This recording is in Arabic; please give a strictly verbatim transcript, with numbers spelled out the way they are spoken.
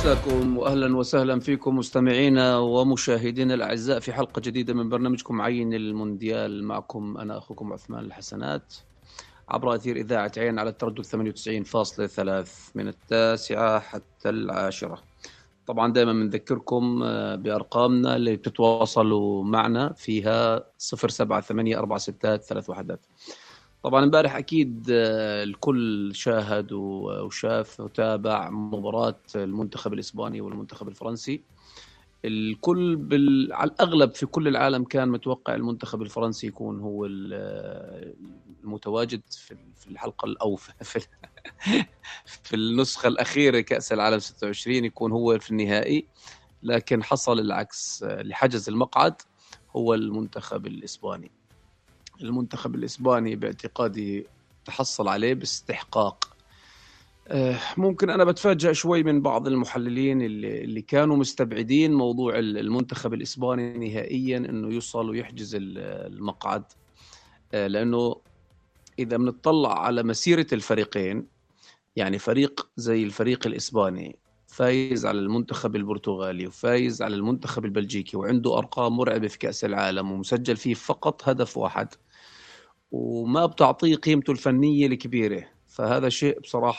مساكم واهلا وسهلا فيكم مستمعينا ومشاهدينا الاعزاء في حلقه جديده من برنامجكم عين المونديال. معكم انا اخوكم عثمان الحسنات عبر اثير اذاعه عين على التردد ثمانية وتسعين فاصلة ثلاثة من التاسعه حتى العاشره. طبعا دائما بنذكركم بارقامنا اللي بتتواصلوا معنا فيها صفر سبعة ثمانية أربعة ستة ثلاث وحدات. طبعا امبارح اكيد الكل شاهد وشاف وتابع مباراة المنتخب الاسباني والمنتخب الفرنسي. الكل بال... على الاغلب في كل العالم كان متوقع المنتخب الفرنسي يكون هو المتواجد في الحلقة او في في النسخة الأخيرة كأس العالم ستة وعشرين يكون هو في النهائي، لكن حصل العكس. اللي حجز المقعد هو المنتخب الاسباني. المنتخب الإسباني باعتقادي تحصل عليه باستحقاق. ممكن أنا بتفاجأ شوي من بعض المحللين اللي, اللي كانوا مستبعدين موضوع المنتخب الإسباني نهائيا أنه يوصل ويحجز المقعد، لأنه إذا بنطلع على مسيرة الفريقين، يعني فريق زي الفريق الإسباني فايز على المنتخب البرتغالي وفايز على المنتخب البلجيكي وعنده أرقام مرعبة في كأس العالم ومسجل فيه فقط هدف واحد وما بتعطيه قيمته الفنية الكبيرة، فهذا شيء بصراحة